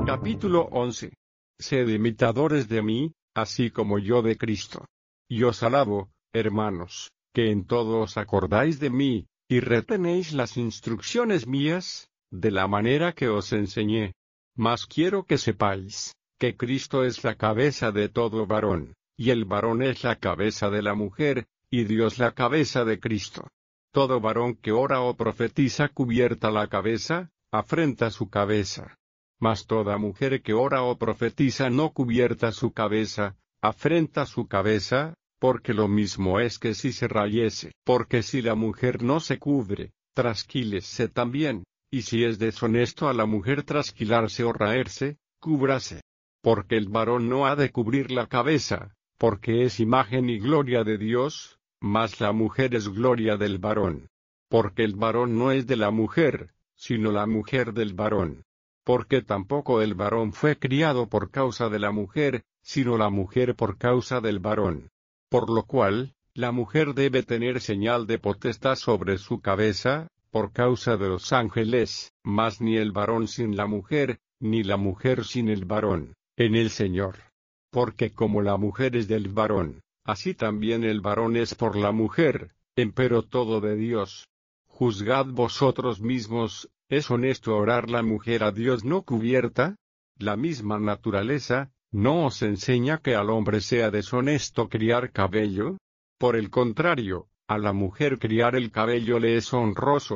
Capítulo 11. Sed imitadores de mí, así como yo de Cristo. Y os alabo, hermanos, que en todo os acordáis de mí, y retenéis las instrucciones mías, de la manera que os enseñé. Mas quiero que sepáis, que Cristo es la cabeza de todo varón, y el varón es la cabeza de la mujer, y Dios la cabeza de Cristo. Todo varón que ora o profetiza cubierta la cabeza, afrenta su cabeza. Mas toda mujer que ora o profetiza no cubierta su cabeza, afrenta su cabeza, porque lo mismo es que si se rayese. Porque si la mujer no se cubre, trasquílese también, y si es deshonesto a la mujer trasquilarse o raerse, cúbrase. Porque el varón no ha de cubrir la cabeza, porque es imagen y gloria de Dios, mas la mujer es gloria del varón. Porque el varón no es de la mujer, sino la mujer del varón. Porque tampoco el varón fue criado por causa de la mujer, sino la mujer por causa del varón. Por lo cual, la mujer debe tener señal de potestad sobre su cabeza, por causa de los ángeles, mas ni el varón sin la mujer, ni la mujer sin el varón, en el Señor. Porque como la mujer es del varón, así también el varón es por la mujer, empero todo de Dios. Juzgad vosotros mismos. ¿Es honesto orar la mujer a Dios no cubierta? La misma naturaleza, ¿no os enseña que al hombre sea deshonesto criar cabello? Por el contrario, a la mujer criar el cabello le es honroso.